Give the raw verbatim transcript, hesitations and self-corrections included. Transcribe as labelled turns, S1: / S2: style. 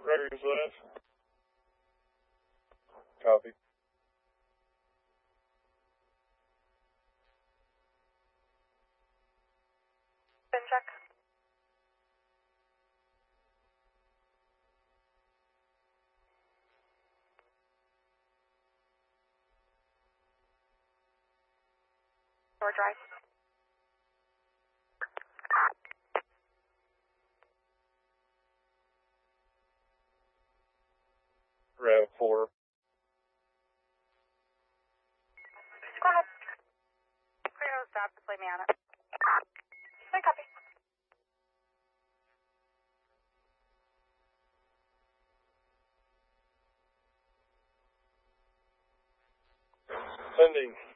S1: Gregory's live. Copy.
S2: Spin check. Door drive.
S1: Rev four.
S2: Go ahead. Clear those stops to play me on it. I copy.
S1: Sending.